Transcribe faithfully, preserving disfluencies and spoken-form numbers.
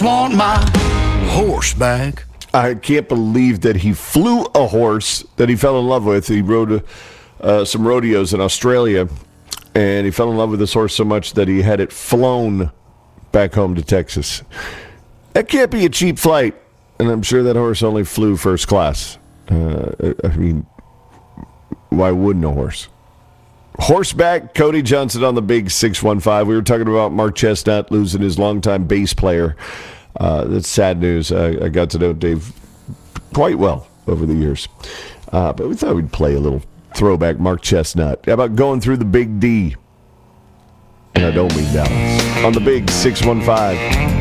Want my horse back. I can't believe that he flew a horse that he fell in love with. He rode uh, some rodeos in Australia, and he fell in love with this horse so much that he had it flown back home to Texas. That can't be a cheap flight, and I'm sure that horse only flew first class. Uh, I mean, why wouldn't a horse? Horseback, Cody Johnson on the big six one five. We were talking about Mark Chestnut losing his longtime bass player. Uh, that's sad news. I, I got to know Dave quite well over the years. Uh, but we thought we'd play a little throwback Mark Chestnut. How about going through the big D? And I don't mean Dallas. On the big six one five.